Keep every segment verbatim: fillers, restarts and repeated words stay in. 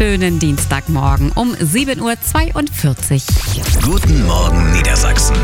schönen Dienstagmorgen um sieben Uhr zweiundvierzig. Guten Morgen Niedersachsen.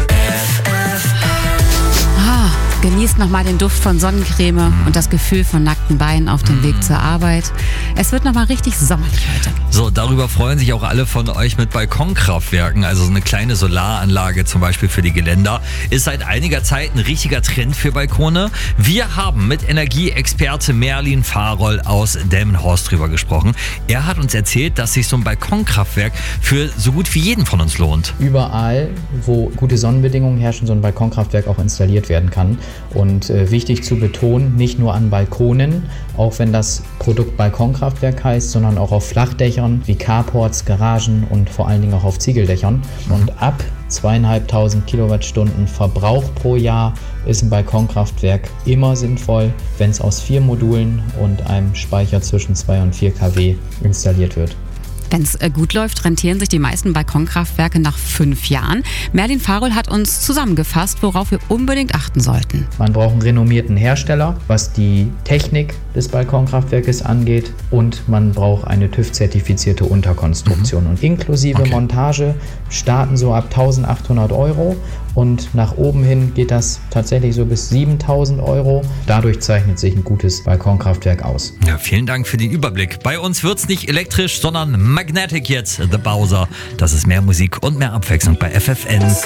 Ah, genießt nochmal den Duft von Sonnencreme und das Gefühl von nackten Beinen auf dem Weg zur Arbeit. Es wird nochmal richtig sommerlich heute. So, darüber freuen sich auch alle von euch mit Balkonkraftwerken. Also so eine kleine Solaranlage zum Beispiel für die Geländer ist seit einiger Zeit ein richtiger Trend für Balkone. Wir haben mit Energieexperte Merlin Faroll aus Delmenhorst drüber gesprochen. Er hat uns erzählt, dass sich so ein Balkonkraftwerk für so gut wie jeden von uns lohnt. Überall, wo gute Sonnenbedingungen herrschen, so ein Balkonkraftwerk auch installiert werden kann. Und äh, wichtig zu betonen, nicht nur an Balkonen, auch wenn das Produkt Balkonkraftwerk heißt, sondern auch auf Flachdächern wie Carports, Garagen und vor allen Dingen auch auf Ziegeldächern. Und ab zweieinhalbtausend Kilowattstunden Verbrauch pro Jahr ist ein Balkonkraftwerk immer sinnvoll, wenn es aus vier Modulen und einem Speicher zwischen zwei und vier Kilowatt installiert wird. Wenn es gut läuft, rentieren sich die meisten Balkonkraftwerke nach fünf Jahren. Merlin Faroll hat uns zusammengefasst, worauf wir unbedingt achten sollten. Man braucht einen renommierten Hersteller, was die Technik des Balkonkraftwerkes angeht, und man braucht eine TÜV-zertifizierte Unterkonstruktion. Mhm. Und inklusive okay. Montage starten so ab eintausendachthundert Euro und nach oben hin geht das tatsächlich so bis siebentausend Euro. Dadurch zeichnet sich ein gutes Balkonkraftwerk aus. Ja, vielen Dank für den Überblick. Bei uns wird's nicht elektrisch, sondern Magnetic jetzt, The Bowser. Das ist mehr Musik und mehr Abwechslung bei F F N.